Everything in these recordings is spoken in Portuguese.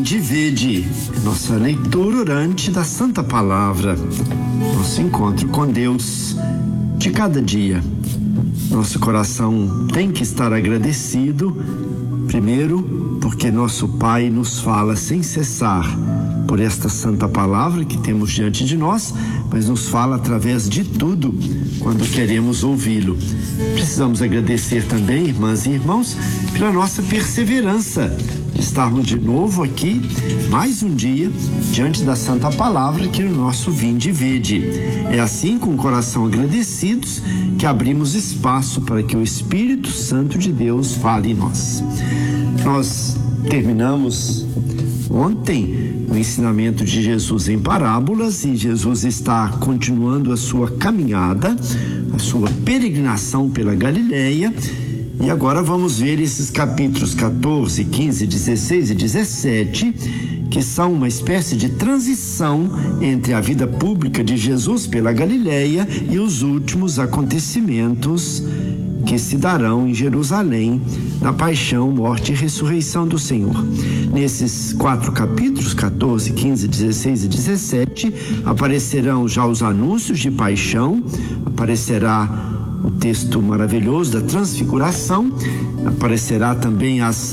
Vinde e vede, nossa leitura orante da Santa Palavra, nosso encontro com Deus de cada dia. Nosso coração tem que estar agradecido, primeiro, porque nosso Pai nos fala sem cessar por esta Santa Palavra que temos diante de nós, mas nos fala através de tudo quando queremos ouvi-lo. Precisamos agradecer também, irmãs e irmãos, pela nossa perseverança de estarmos de novo aqui, mais um dia, diante da Santa Palavra aqui no nosso Vinde e Vede. É assim, com o coração agradecidos, que abrimos espaço para que o Espírito Santo de Deus fale em nós. Nós terminamos ontem o ensinamento de Jesus em parábolas e Jesus está continuando a sua caminhada, a sua peregrinação pela Galileia. E agora vamos ver esses capítulos 14, 15, 16 e 17, que são uma espécie de transição entre a vida pública de Jesus pela Galileia e os últimos acontecimentos que se darão em Jerusalém, na paixão, morte e ressurreição do Senhor. Nesses 4 capítulos, 14, 15, 16 e 17, aparecerão já os anúncios de paixão, aparecerá o texto maravilhoso da transfiguração, aparecerá também as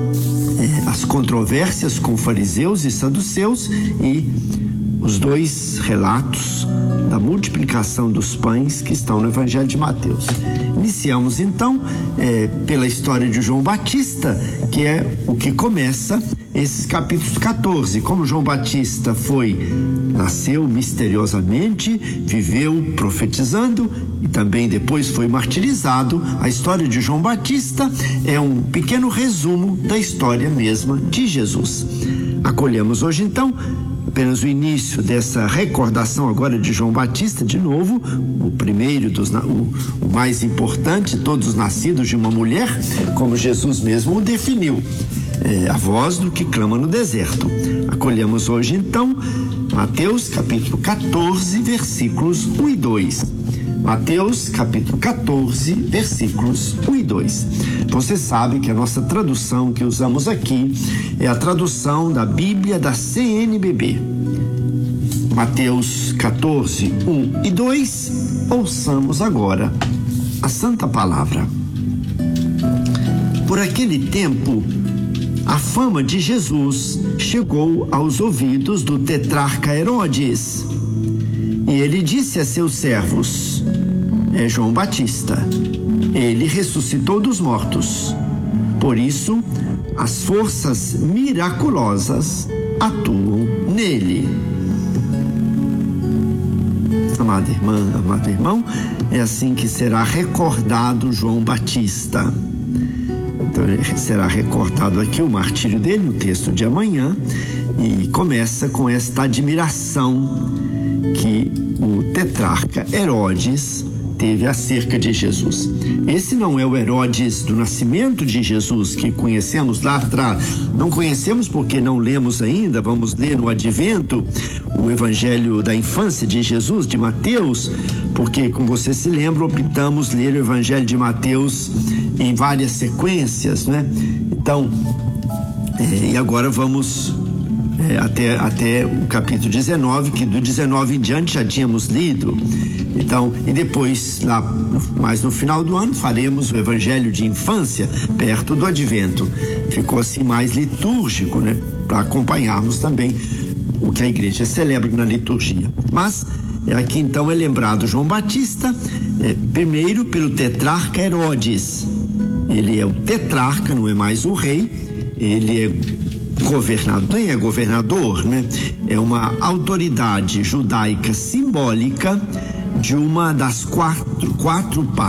controvérsias com fariseus e saduceus e os 2 relatos da multiplicação dos pães que estão no Evangelho de Mateus. Iniciamos então pela história de João Batista, que é o que começa esses capítulos 14. Como João Batista nasceu misteriosamente, viveu profetizando e também depois foi martirizado, a história de João Batista é um pequeno resumo da história mesma de Jesus. Acolhemos hoje então apenas o início dessa recordação agora de João Batista, de novo, o primeiro o mais importante, todos nascidos de uma mulher, como Jesus mesmo o definiu, a voz do que clama no deserto. Acolhemos hoje então Mateus capítulo 14, versículos 1 e 2. Mateus capítulo 14, versículos 1 e 2. Você sabe que a nossa tradução que usamos aqui é a tradução da Bíblia da CNBB. Mateus 14, 1 e 2. Ouçamos agora a Santa Palavra. Por aquele tempo, a fama de Jesus chegou aos ouvidos do tetrarca Herodes. E ele disse a seus servos: é João Batista. Ele ressuscitou dos mortos. Por isso, as forças miraculosas atuam nele. Amada irmã, amado irmão, é assim que será recordado João Batista. Então, será recordado aqui o martírio dele no texto de amanhã e começa com esta admiração que o tetrarca Herodes teve acerca de Jesus. Esse não é o Herodes do nascimento de Jesus que conhecemos lá atrás. Não conhecemos porque não lemos ainda. Vamos ler no Advento o Evangelho da infância de Jesus, de Mateus, porque, como você se lembra, optamos ler o Evangelho de Mateus em várias sequências, né? Então, e agora vamos até o capítulo 19, que do 19 em diante já tínhamos lido. Então, e depois, lá mais no final do ano, faremos o Evangelho de infância, perto do Advento. Ficou assim mais litúrgico, né? Para acompanharmos também o que a igreja celebra na liturgia. Mas, aqui então é lembrado João Batista, primeiro pelo tetrarca Herodes. Ele é o tetrarca, não é mais o rei, ele é governador, nem é governador, né? É uma autoridade judaica simbólica de uma das quatro